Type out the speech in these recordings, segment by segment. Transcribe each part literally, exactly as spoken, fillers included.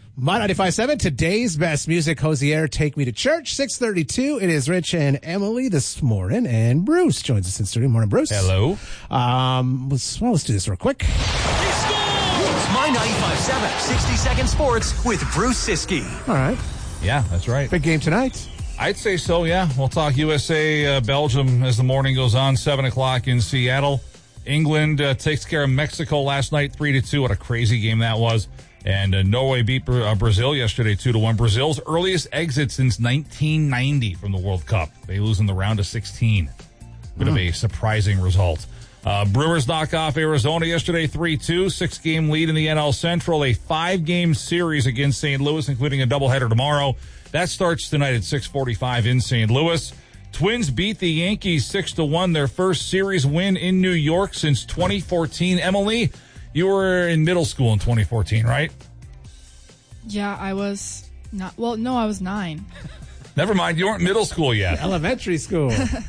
My ninety-five point seven, today's best music, Hosier, Take Me to Church, six thirty-two. It is Rich and Emily this morning, and Bruce joins us in studio. Morning, Bruce. Hello. Um, let's, well, let's do this real quick. It's My ninety-five point seven, sixty-second Sports with Bruce Siskey. All right. Yeah, that's right. Big game tonight. I'd say so, yeah. We'll talk U S A, uh, Belgium as the morning goes on, seven o'clock in Seattle. England uh, takes care of Mexico last night, three to two. What a crazy game that was. And uh, Norway beat uh, Brazil yesterday, two to one. Brazil's earliest exit since nineteen ninety from the World Cup. They lose in the round of sixteen. Bit mm. of a surprising result. Uh, Brewers knock off Arizona yesterday, three two. Six-game lead in the N L Central. A five-game series against Saint Louis, including a doubleheader tomorrow. That starts tonight at six forty-five in Saint Louis. Twins beat the Yankees six to one, their first series win in New York since twenty fourteen. Emily, you were in middle school in twenty fourteen, right? Yeah, I was not. Well, no, I was nine. Never mind, you weren't middle school yet. Elementary school.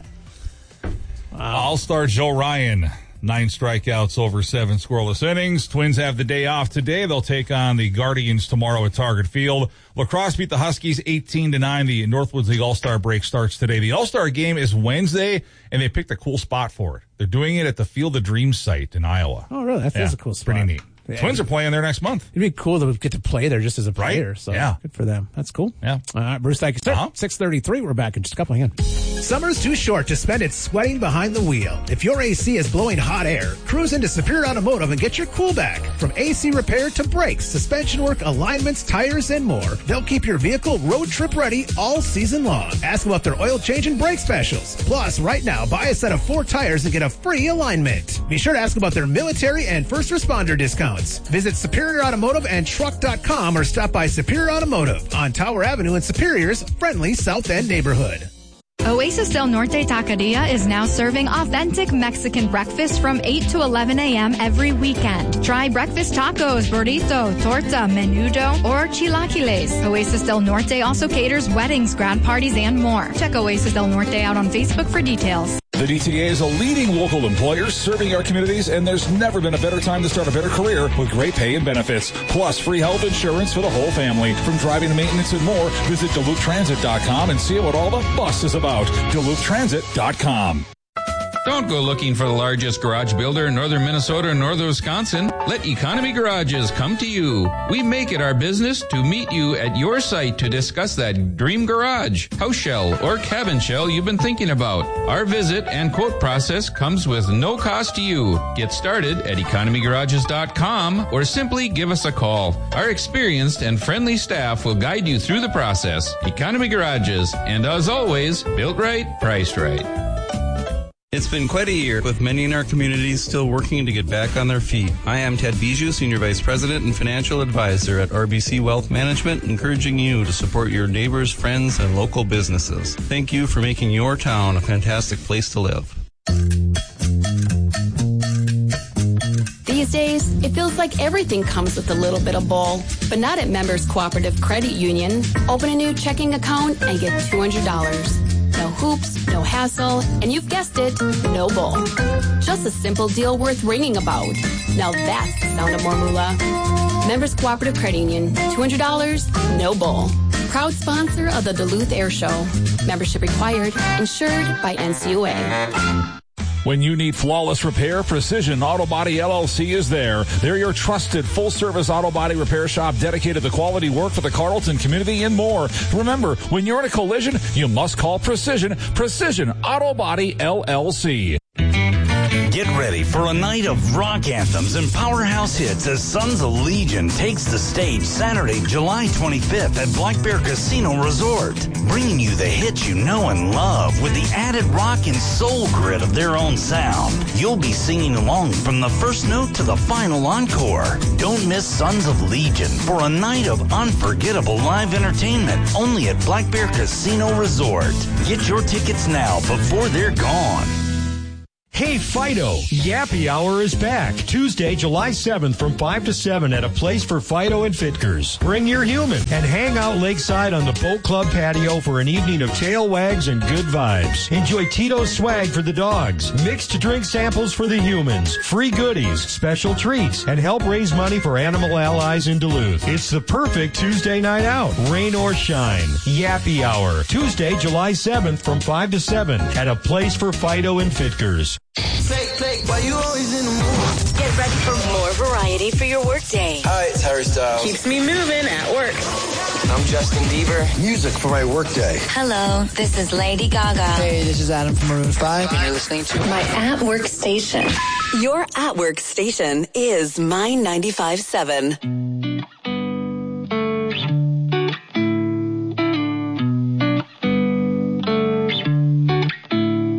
Wow. All-star Joe Ryan, nine strikeouts over seven scoreless innings. Twins have the day off today. They'll take on the Guardians tomorrow at Target Field. Lacrosse beat the Huskies eighteen to nine. The Northwoods League All-Star break starts today. The All-Star game is Wednesday, and they picked a cool spot for it. They're doing it at the Field of Dreams site in Iowa. Oh, really? That feels yeah, a cool spot. Pretty neat. Yeah. Twins are playing there next month. It'd be cool to get to play there just as a player. Right? So yeah. Good for them. That's cool. Yeah. All right, Bruce, thank you, sir. Uh-huh. six thirty-three. We're back in just a couple of minutes. Summer's too short to spend it sweating behind the wheel. If your A C is blowing hot air, cruise into Superior Automotive and get your cool back. From A C repair to brakes, suspension work, alignments, tires, and more. They'll keep your vehicle road trip ready all season long. Ask about their oil change and brake specials. Plus, right now, buy a set of four tires and get a free alignment. Be sure to ask about their military and first responder discounts. Visit Superior Automotive and truck dot com or stop by Superior Automotive on Tower Avenue in Superior's friendly South End neighborhood. Oasis Del Norte Taqueria is now serving authentic Mexican breakfast from eight to eleven a.m. every weekend. Try breakfast tacos, burrito, torta, menudo, or chilaquiles. Oasis Del Norte also caters weddings, grand parties, and more. Check Oasis Del Norte out on Facebook for details. The D T A is a leading local employer serving our communities, and there's never been a better time to start a better career with great pay and benefits, plus free health insurance for the whole family. From driving to maintenance and more, visit Duluth Transit dot com and see what all the fuss is about. Duluth Transit dot com. Don't go looking for the largest garage builder in northern Minnesota or northern Wisconsin. Let Economy Garages come to you. We make it our business to meet you at your site to discuss that dream garage, house shell, or cabin shell you've been thinking about. Our visit and quote process comes with no cost to you. Get started at economy garages dot com or simply give us a call. Our experienced and friendly staff will guide you through the process. Economy Garages, and as always, built right, priced right. It's been quite a year, with many in our communities still working to get back on their feet. I am Ted Bijou, Senior Vice President and Financial Advisor at R B C Wealth Management, encouraging you to support your neighbors, friends, and local businesses. Thank you for making your town a fantastic place to live. These days, it feels like everything comes with a little bit of bull, but not at Members Cooperative Credit Union. Open a new checking account and get two hundred dollars. No hoops, no hassle, and you've guessed it, no bull. Just a simple deal worth ringing about. Now that's the sound of more moolah. Members Cooperative Credit Union, two hundred dollars, no bull. Proud sponsor of the Duluth Air Show. Membership required, insured by N C U A. When you need flawless repair, Precision Auto Body L L C is there. They're your trusted full-service auto body repair shop dedicated to quality work for the Carlton community and more. Remember, when you're in a collision, you must call Precision. Precision Auto Body L L C. Get ready for a night of rock anthems and powerhouse hits as Sons of Legion takes the stage Saturday, July twenty-fifth at Black Bear Casino Resort, bringing you the hits you know and love with the added rock and soul grit of their own sound. You'll be singing along from the first note to the final encore. Don't miss Sons of Legion for a night of unforgettable live entertainment only at Black Bear Casino Resort. Get your tickets now before they're gone. Hey, Fido, Yappy Hour is back Tuesday, July seventh from five to seven at a place for Fido and Fitkers. Bring your human and hang out lakeside on the Boat Club patio for an evening of tail wags and good vibes. Enjoy Tito's swag for the dogs, mixed drink samples for the humans, free goodies, special treats, and help raise money for Animal Allies in Duluth. It's the perfect Tuesday night out, rain or shine. Yappy Hour, Tuesday, July seventh from five to seven at a place for Fido and Fitkers. Play, play, why you always in the mood? Get ready for more variety for your workday. Hi, it's Harry Styles. Keeps me moving at work. I'm Justin Bieber. Music for my workday. Hello, this is Lady Gaga. Hey, this is Adam from Maroon five, and you're listening to my at work station. Your at work station is My ninety-five point seven.